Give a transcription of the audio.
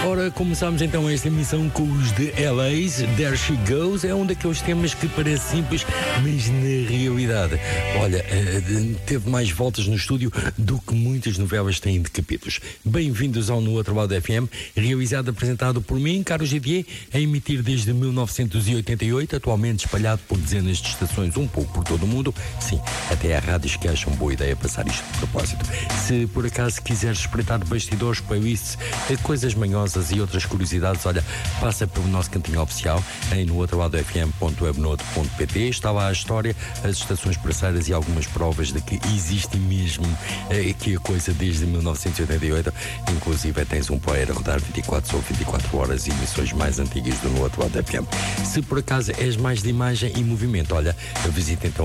Ora, começámos então esta emissão com os The LA's, There She Goes. É um daqueles temas que parece simples, mas na realidade, olha, teve mais voltas no estúdio do que muitas novelas têm de capítulos. Bem-vindos ao No Outro Lado FM, realizado e apresentado por mim, Carlos Gidier, a emitir desde 1988, atualmente espalhado por dezenas de estações, um pouco por todo o mundo. Sim, até há rádios que acham boa ideia passar isto de propósito. Se por acaso quiseres espreitar bastidores, playlists, coisas manhosas e outras curiosidades, olha, passa pelo nosso cantinho oficial em nooutroladoFM.webnote.pt. Está lá a história, as estações parceiras e algumas provas de que existe mesmo aqui a coisa desde 1988. Inclusive tens um player a rodar 24 sobre 24 horas e emissões mais antigas do No Outro Lado FM. Se por acaso és mais de imagem e movimento, olha, visita então